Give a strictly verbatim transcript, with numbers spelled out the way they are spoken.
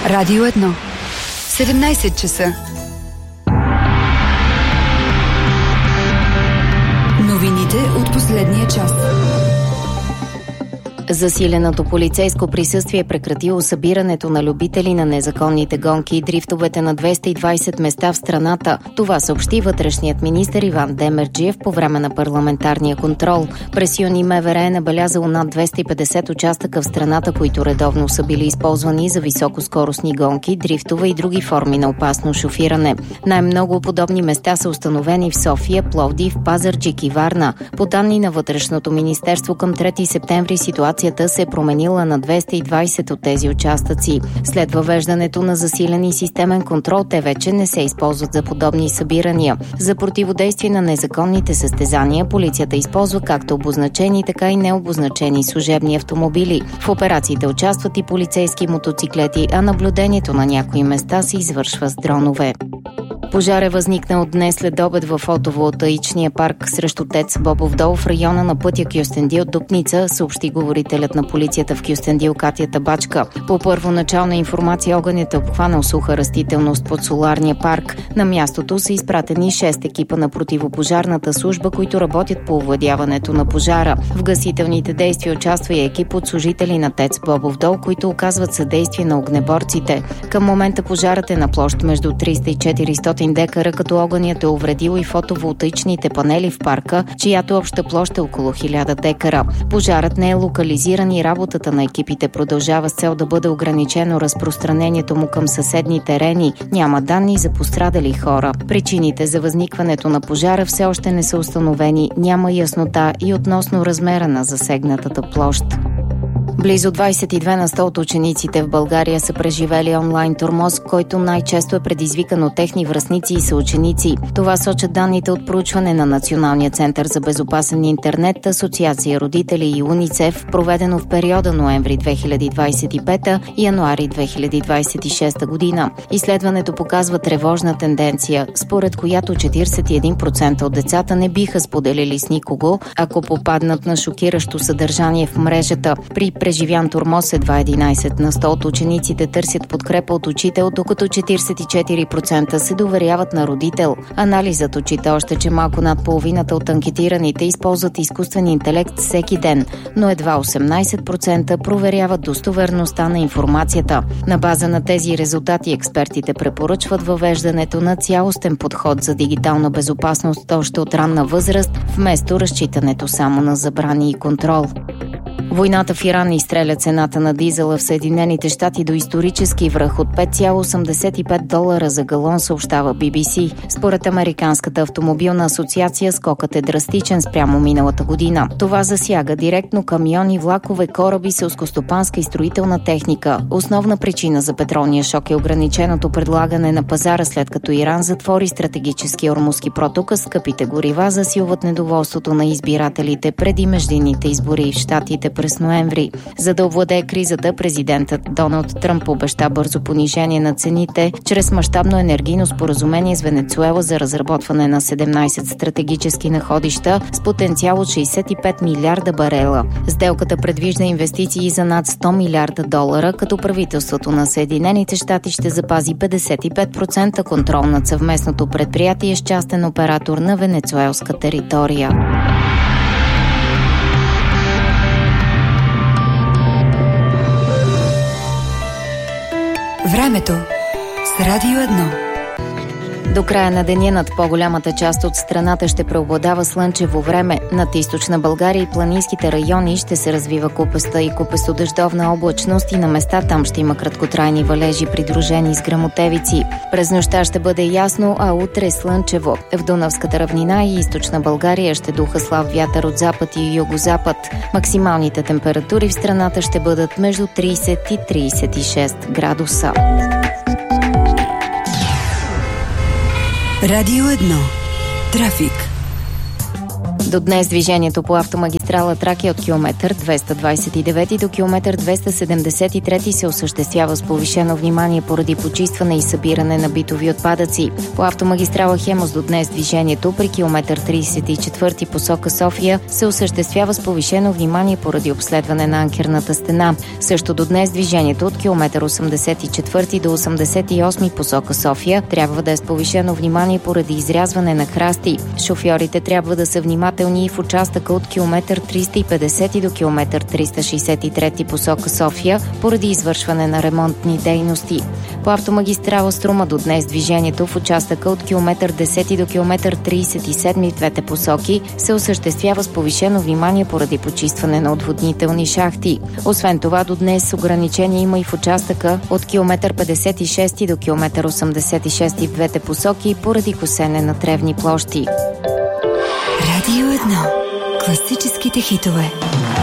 Радио едно. седемнайсет часа. Новините от последния час. Засиленото полицейско присъствие е прекратило събирането на любители на незаконните гонки и дрифтовете на двеста и двайсет места в страната. Това съобщи вътрешният министър Иван Демерджиев по време на парламентарния контрол. През юни МВР е набелязало над двеста и петдесет участъка в страната, които редовно са били използвани за високоскоростни гонки, дрифтове и други форми на опасно шофиране. Най-много подобни места са установени в София, Пловдив, Пазарджик и Варна. По данни на Вътрешното министерство към трети септември ситуацията се е променила на двеста и двайсет от тези участъци. След въвеждането на засилен и системен контрол, те вече не се използват за подобни събирания. За противодействие на незаконните състезания, полицията използва както обозначени, така и необозначени служебни автомобили. В операциите участват и полицейски мотоциклети, а наблюдението на някои места се извършва с дронове. Пожар е възникнал днес след обед в фотоволтаичния парк срещу ТЕЦ Бобов дол в района на пътя Кюстендил-Дупница, съобщи говорителят на полицията в Кюстендил Катя Табачка. По първоначална информация огънят е обхванал суха растителност под соларния парк. На мястото са изпратени шест екипа на противопожарната служба, които работят по овладяването на пожара. В гасителните действия участва и екип от служители на ТЕЦ Бобов дол, които оказват съдействие на огнеборците. Към момента пожарът е на площ между триста и четиристотин декара, като огънят е увредил и фотоволтаичните панели в парка, чиято обща площ е около хиляда декара. Пожарът не е локализиран и работата на екипите продължава с цел да бъде ограничено разпространението му към съседни терени. Няма данни за пострадали хора. Причините за възникването на пожара все още не са установени, няма яснота и относно размера на засегнатата площ. Близо двайсет и две на сто от учениците в България са преживели онлайн тормоз, който най-често е предизвикан от техни връстници и съученици. Това сочат данните от проучване на Националния център за безопасен интернет, Асоциация родители и УНИЦЕФ, проведено в периода ноември две хиляди двайсет и пета и януари две хиляди двайсет и шеста година. Изследването показва тревожна тенденция, според която четирийсет и един процента от децата не биха споделили с никого, ако попаднат на шокиращо съдържание в мрежата. При преживян тормоз едва единайсет на сто от учениците търсят подкрепа от учител, докато четирийсет и четири процента се доверяват на родител. Анализът отчита още, че малко над половината от анкетираните използват изкуствен интелект всеки ден, но едва осемнайсет процента проверяват достоверността на информацията. На база на тези резултати експертите препоръчват въвеждането на цялостен подход за дигитална безопасност още от ранна възраст, вместо разчитането само на забрани и контрол. Войната в Иран изстреля цената на дизела в Съединените щати до исторически връх от пет цяло осемдесет и пет долара за галон, съобщава Би Би Си. Според Американската автомобилна асоциация скокът е драстичен спрямо миналата година. Това засяга директно камиони, влакове, кораби, селскостопанска и строителна техника. Основна причина за петролния шок е ограниченото предлагане на пазара, след като Иран затвори стратегически Ормузски проток, а скъпите горива засилват недоволството на избирателите преди междинните избори в щатите през ноември. За да овладее кризата, президентът Доналд Тръмп обеща бързо понижение на цените чрез мащабно енергийно споразумение с Венецуела за разработване на седемнайсет стратегически находища с потенциал от шейсет и пет милиарда барела. Сделката предвижда инвестиции за над сто милиарда долара, като правителството на Съединените щати ще запази петдесет и пет процента контрол над съвместното предприятие с частен оператор на венецуелска територия. Времето с Радио едно. До края на деня над по-голямата част от страната ще преобладава слънчево време. Над източна България и планинските райони ще се развива купеста и купесто-дъждовна облачност и на места там ще има краткотрайни валежи, придружени с гръмотевици. През нощта ще бъде ясно, а утре слънчево. В Дунавската равнина и източна България ще духа слаб вятър от запад и югозапад. Максималните температури в страната ще бъдат между трийсет и трийсет и шест градуса. Радио едно. Трафик. До днес движението по автомагистрала Тракия от километър двеста двадесет и девети до километър двеста седемдесет и трети се осъществява с повишено внимание поради почистване и събиране на битови отпадъци. По автомагистрала Хемус до днес движението при километър тридесет и четвърти посока София се осъществява с повишено внимание поради обследване на анкерната стена. Също до днес движението от километър осемдесет и четвърти до осемдесет и осми посока София трябва да е с повишено внимание поради изрязване на храсти. Шофьорите трябва да са внимателни и в участъка от километър триста и петдесет до километър триста шестдесет и трети посока София поради извършване на ремонтни дейности. По автомагистрала Струма до днес движението в участъка от километър десети до километър тридесет и седми в двете посоки се осъществява с повишено внимание поради почистване на отводнителни шахти. Освен това, до днес ограничения има и в участъка от километър петдесет и шести до километър осемдесет и шести в двете посоки поради косене на тревни площи. Радио едно. Класическите хитове.